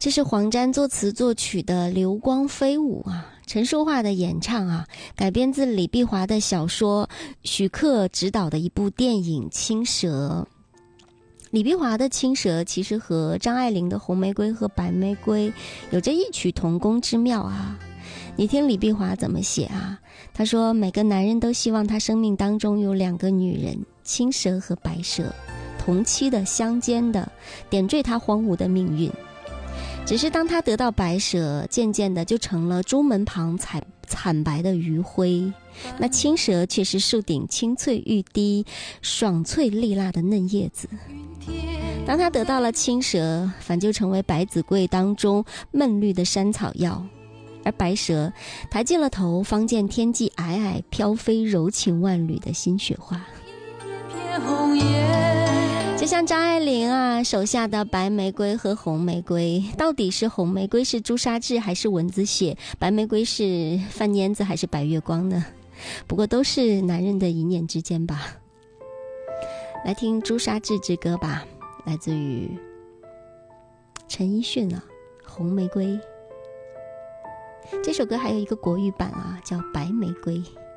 这是黄沾作词作曲的《流光飞舞》啊，陈淑桦的演唱啊，改编自李碧华的小说，许克执导的一部电影《青蛇》。李碧华的《青蛇》其实和张爱玲的《红玫瑰》和《白玫瑰》有着异曲同工之妙啊。你听李碧华怎么写啊？他说每个男人都希望他生命当中有2个女人，青蛇和白蛇，同期的相间的，点缀他荒芜的命运。只是当他得到白蛇，渐渐的就成了朱门旁惨白的余晖，那青蛇却是树顶青翠欲滴、爽脆丽辣的嫩叶子。当他得到了青蛇，反就成为百子柜当中嫩绿的山草药，而白蛇抬进了头，方见天际皑皑飘飞柔情万缕的新雪花。就像张爱玲啊手下的白玫瑰和红玫瑰，到底是红玫瑰是朱砂痣还是蚊子血，白玫瑰是范蔫子还是白月光呢？不过都是男人的一念之间吧。来听朱砂痣之歌吧，来自于陈奕迅啊，红玫瑰。这首歌还有一个国语版啊，叫白玫瑰。